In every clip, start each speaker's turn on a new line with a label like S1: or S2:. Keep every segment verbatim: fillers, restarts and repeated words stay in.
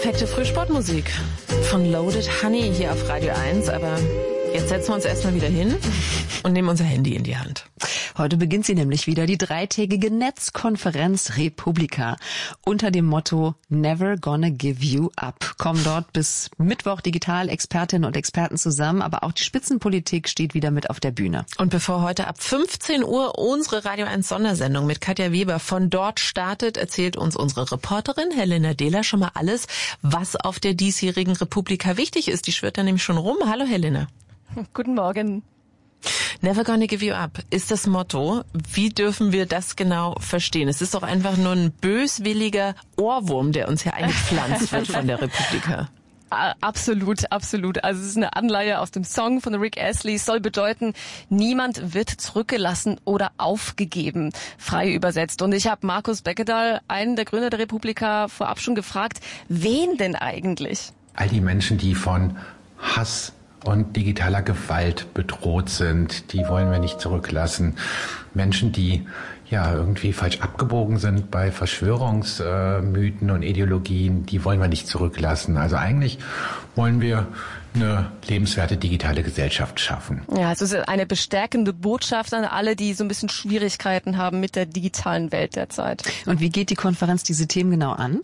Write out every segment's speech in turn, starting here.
S1: perfekte Frühsportmusik von Loaded Honey hier auf Radio eins. Aber jetzt setzen wir uns erstmal wieder hin und nehmen unser Handy in die Hand.
S2: Heute beginnt sie nämlich wieder, die dreitägige Netzkonferenz Republika. Unter dem Motto Never Gonna Give You Up kommen dort bis Mittwoch digital Expertinnen und Experten zusammen, aber auch die Spitzenpolitik steht wieder mit auf der Bühne.
S1: Und bevor heute ab fünfzehn Uhr unsere Radio eins Sondersendung mit Katja Weber von dort startet, erzählt uns unsere Reporterin Helena Dehler schon mal alles, was auf der diesjährigen Republika wichtig ist. Die schwirrt da nämlich schon rum. Hallo Helena.
S3: Guten Morgen.
S1: Never gonna give you up ist das Motto. Wie dürfen wir das genau verstehen? Es ist doch einfach nur ein böswilliger Ohrwurm, der uns hier eingepflanzt wird von der Republika.
S3: Absolut, absolut. Also es ist eine Anleihe aus dem Song von Rick Astley. Es soll bedeuten, niemand wird zurückgelassen oder aufgegeben, frei übersetzt. Und ich habe Markus Beckedahl, einen der Gründer der Republika, vorab schon gefragt, wen denn eigentlich?
S4: All die Menschen, die von Hass und digitaler Gewalt bedroht sind, die wollen wir nicht zurücklassen. Menschen, die ja irgendwie falsch abgebogen sind bei Verschwörungsmythen und Ideologien, die wollen wir nicht zurücklassen. Also eigentlich wollen wir eine lebenswerte digitale Gesellschaft schaffen.
S3: Ja, es ist eine bestärkende Botschaft an alle, die so ein bisschen Schwierigkeiten haben mit der digitalen Welt derzeit.
S2: Und wie geht die Konferenz diese Themen genau an?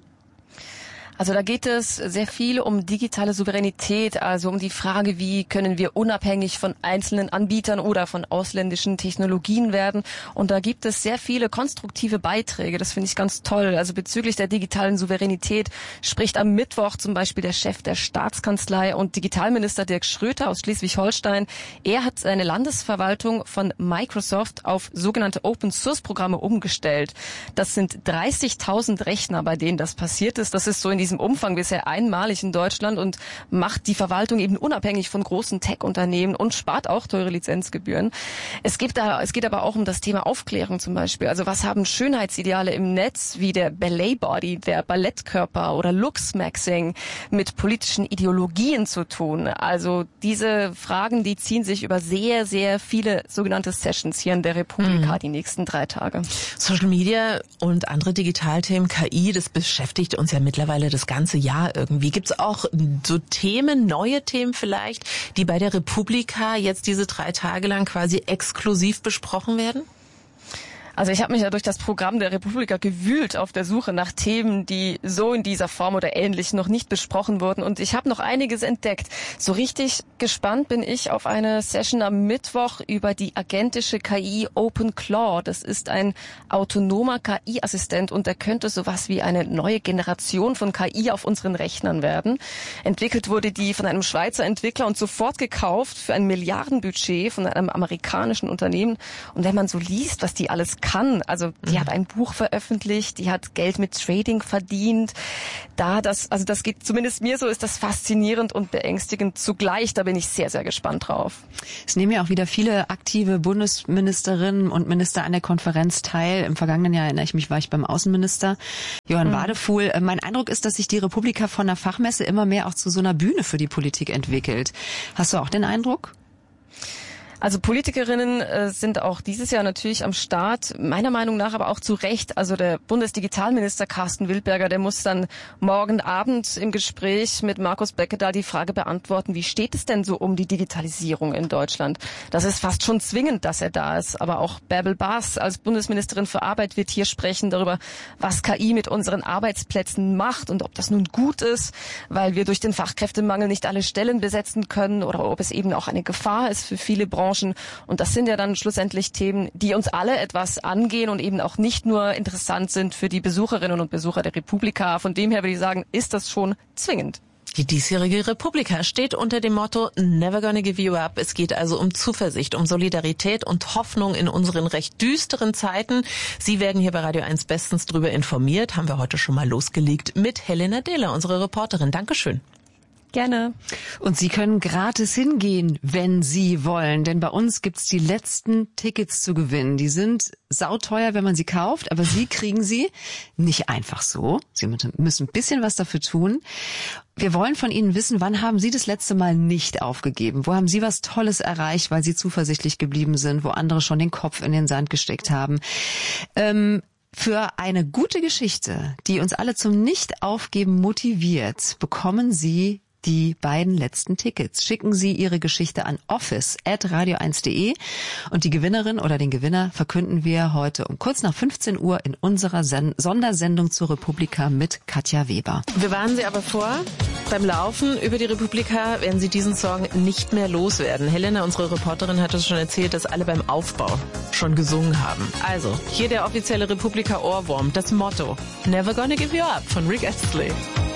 S3: Also da geht es sehr viel um digitale Souveränität, also um die Frage, wie können wir unabhängig von einzelnen Anbietern oder von ausländischen Technologien werden. Und da gibt es sehr viele konstruktive Beiträge, das finde ich ganz toll. Also bezüglich der digitalen Souveränität spricht am Mittwoch zum Beispiel der Chef der Staatskanzlei und Digitalminister Dirk Schröter aus Schleswig-Holstein. Er hat seine Landesverwaltung von Microsoft auf sogenannte Open-Source-Programme umgestellt. Das sind dreißigtausend Rechner, bei denen das passiert ist. Das ist so in diesem Umfang bisher einmalig in Deutschland und macht die Verwaltung eben unabhängig von großen Tech-Unternehmen und spart auch teure Lizenzgebühren. Es geht da, es geht aber auch um das Thema Aufklärung zum Beispiel. Also was haben Schönheitsideale im Netz wie der Ballet Body, der Ballettkörper oder Looksmaxing mit politischen Ideologien zu tun? Also diese Fragen, die ziehen sich über sehr, sehr viele sogenannte Sessions hier in der Republika mhm. die nächsten drei Tage.
S1: Social Media und andere Digitalthemen, K I, das beschäftigt uns ja mittlerweile das ganze Jahr irgendwie. Gibt es auch so Themen, neue Themen vielleicht, die bei der Republika jetzt diese drei Tage lang quasi exklusiv besprochen werden?
S3: Also ich habe mich ja durch das Programm der Republika gewühlt auf der Suche nach Themen, die so in dieser Form oder ähnlich noch nicht besprochen wurden. Und ich habe noch einiges entdeckt. So richtig gespannt bin ich auf eine Session am Mittwoch über die agentische K I OpenClaw. Das ist ein autonomer K I-Assistent und der könnte sowas wie eine neue Generation von K I auf unseren Rechnern werden. Entwickelt wurde die von einem Schweizer Entwickler und sofort gekauft für ein Milliardenbudget von einem amerikanischen Unternehmen. Und wenn man so liest, was die alles kann. Also die mhm. hat ein Buch veröffentlicht, die hat Geld mit Trading verdient. Da das, also das geht zumindest mir so, ist das faszinierend und beängstigend zugleich. Da bin ich sehr, sehr gespannt drauf.
S2: Es nehmen ja auch wieder viele aktive Bundesministerinnen und Minister an der Konferenz teil. Im vergangenen Jahr, erinnere ich mich, war ich beim Außenminister Johann mhm. Wadefuhl. Mein Eindruck ist, dass sich die Republika von der Fachmesse immer mehr auch zu so einer Bühne für die Politik entwickelt. Hast du auch den Eindruck?
S3: Also Politikerinnen äh, sind auch dieses Jahr natürlich am Start, meiner Meinung nach aber auch zu Recht. Also der Bundesdigitalminister Carsten Wildberger, der muss dann morgen Abend im Gespräch mit Markus Beckedahl die Frage beantworten, wie steht es denn so um die Digitalisierung in Deutschland? Das ist fast schon zwingend, dass er da ist. Aber auch Bärbel Baas als Bundesministerin für Arbeit wird hier sprechen darüber, was K I mit unseren Arbeitsplätzen macht und ob das nun gut ist, weil wir durch den Fachkräftemangel nicht alle Stellen besetzen können oder ob es eben auch eine Gefahr ist für viele Branchen. Und das sind ja dann schlussendlich Themen, die uns alle etwas angehen und eben auch nicht nur interessant sind für die Besucherinnen und Besucher der Republika. Von dem her würde ich sagen, ist das schon zwingend.
S1: Die diesjährige Republika steht unter dem Motto Never gonna give you up. Es geht also um Zuversicht, um Solidarität und Hoffnung in unseren recht düsteren Zeiten. Sie werden hier bei Radio eins bestens drüber informiert. Haben wir heute schon mal losgelegt mit Helena Dehler, unsere Reporterin. Dankeschön.
S3: Gerne.
S2: Und Sie können gratis hingehen, wenn Sie wollen. Denn bei uns gibt's die letzten Tickets zu gewinnen. Die sind sauteuer, wenn man sie kauft, aber Sie kriegen sie nicht einfach so. Sie müssen ein bisschen was dafür tun. Wir wollen von Ihnen wissen, wann haben Sie das letzte Mal nicht aufgegeben? Wo haben Sie was Tolles erreicht, weil Sie zuversichtlich geblieben sind, wo andere schon den Kopf in den Sand gesteckt haben? Ähm, Für eine gute Geschichte, die uns alle zum Nicht-Aufgeben motiviert, bekommen Sie die beiden letzten Tickets. Schicken Sie Ihre Geschichte an office at radio eins punkt de und die Gewinnerin oder den Gewinner verkünden wir heute um kurz nach fünfzehn Uhr in unserer Sen- Sondersendung zur Republika mit Katja Weber.
S1: Wir warnen Sie aber vor, beim Laufen über die Republika werden Sie diesen Song nicht mehr loswerden. Helena, unsere Reporterin, hat uns schon erzählt, dass alle beim Aufbau schon gesungen haben. Also, hier der offizielle Republika-Ohrwurm, das Motto: Never Gonna Give You Up von Rick Astley.